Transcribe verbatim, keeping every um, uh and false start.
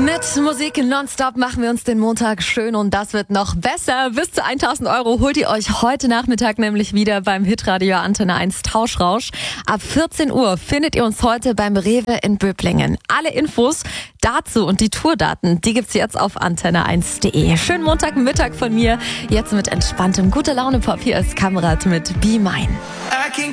Mit Musik nonstop machen wir uns den Montag schön und das wird noch besser. Bis zu tausend Euro holt ihr euch heute Nachmittag nämlich wieder beim Hitradio Antenne eins Tauschrausch. Ab vierzehn Uhr findet ihr uns heute beim Rewe in Böblingen. Alle Infos dazu und die Tourdaten, die gibt's jetzt auf antenne eins punkt de. Schönen Montagmittag von mir. Jetzt mit entspanntem Gute Laune Pop. Hier ist Kamerad mit Be Mine.